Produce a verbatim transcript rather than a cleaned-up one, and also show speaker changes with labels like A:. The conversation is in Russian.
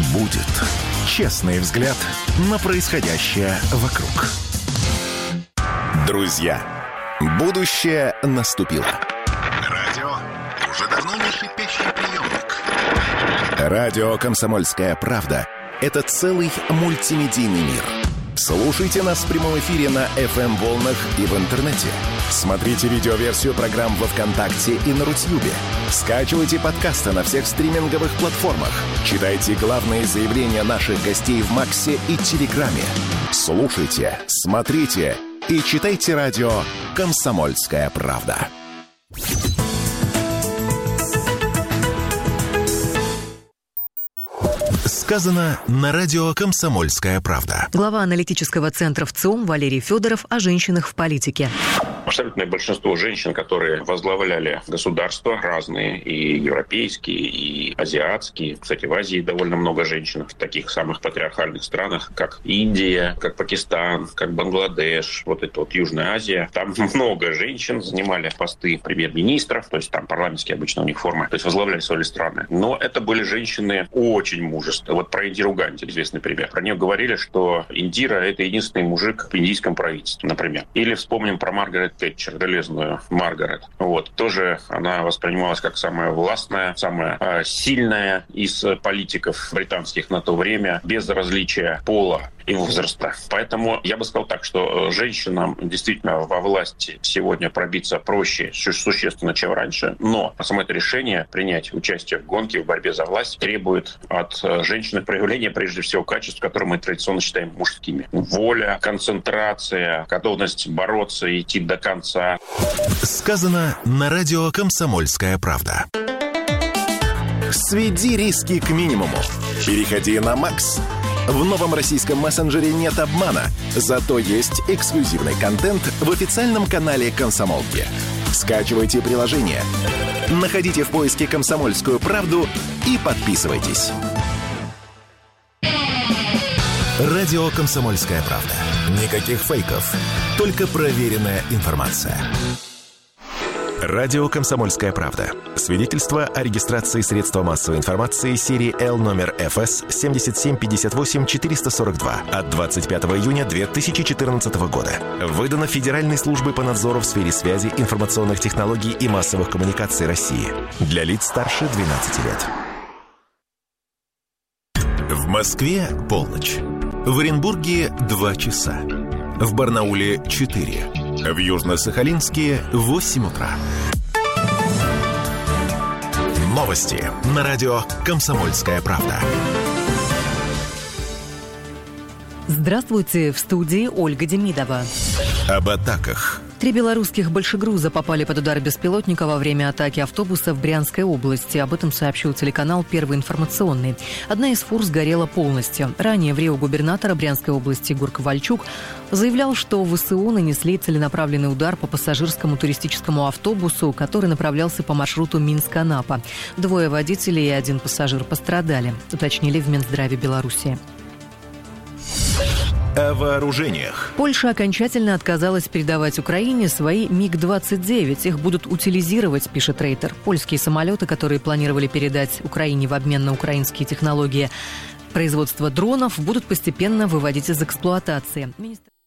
A: будет честный взгляд на происходящее вокруг. Друзья, будущее наступило.
B: Радио уже давно не шипящий приемник.
A: Радио «Комсомольская правда» — это целый мультимедийный мир. Слушайте нас в прямом эфире на эф эм-волнах и в интернете. Смотрите видеоверсию программ во ВКонтакте и на Рутьюбе. Скачивайте подкасты на всех стриминговых платформах. Читайте главные заявления наших гостей в Максе и Телеграме. Слушайте, смотрите и читайте радио «Комсомольская правда». Сказано на радио «Комсомольская правда».
C: Глава аналитического центра ВЦИОМ Валерий Федоров о женщинах в политике.
D: Абсолютное большинство женщин, которые возглавляли государства разные, и европейские, и азиатские. Кстати, в Азии довольно много женщин в таких самых патриархальных странах, как Индия, как Пакистан, как Бангладеш, вот это вот Южная Азия. Там много женщин занимали посты премьер-министров, то есть там парламентские обычно у них формы, то есть возглавляли свои страны. Но это были женщины очень мужественные. Вот про Индиру Ганди известный пример. Про нее говорили, что Индира — это единственный мужик в индийском правительстве, например. Или вспомним про Маргарет Тэтчер, долезную Маргарет. Вот. Тоже она воспринималась как самая властная, самая э, сильная из политиков британских на то время, без различия пола и возраста. Поэтому я бы сказал так, что женщинам действительно во власти сегодня пробиться проще существенно, чем раньше. Но само это решение принять участие в гонке, в борьбе за власть требует от женщины проявления, прежде всего, качеств, которые мы традиционно считаем мужскими. Воля, концентрация, готовность бороться и идти до конца.
A: Сказано на радио «Комсомольская правда». Сведи риски к минимуму. Переходи на Макс. В новом российском мессенджере нет обмана, зато есть эксклюзивный контент в официальном канале «Комсомолки». Скачивайте приложение, находите в поиске «Комсомольскую правду» и подписывайтесь. Радио «Комсомольская правда». Никаких фейков, только проверенная информация. Радио «Комсомольская правда». Свидетельство о регистрации средства массовой информации серии Л номер эф эс семь семь пять восемь четыре сорок два от двадцать пятого июня две тысячи четырнадцатого года. Выдано Федеральной службой по надзору в сфере связи, информационных технологий и массовых коммуникаций России. Для лиц старше двенадцати лет. В Москве полночь. В Оренбурге два часа. В Барнауле четыре. В Южно-Сахалинске восемь утра. Новости на радио «Комсомольская правда».
C: Здравствуйте, в студии Ольга Демидова.
A: Об атаках.
C: Три белорусских большегруза попали под удар беспилотника во время атаки автобуса в Брянской области. Об этом сообщил телеканал «Первый информационный». Одна из фур сгорела полностью. Ранее в рио губернатора Брянской области Егор Ковальчук заявлял, что ВСУ нанесли целенаправленный удар по пассажирскому туристическому автобусу, который направлялся по маршруту Минск-Анапа. Двое водителей и один пассажир пострадали, уточнили в Минздраве Беларуси.
A: О вооружениях.
C: Польша окончательно отказалась передавать Украине свои миг двадцать девять. Их будут утилизировать, пишет Рейтер. Польские самолеты, которые планировали передать Украине в обмен на украинские технологии производства дронов, будут постепенно выводить из эксплуатации. Министр...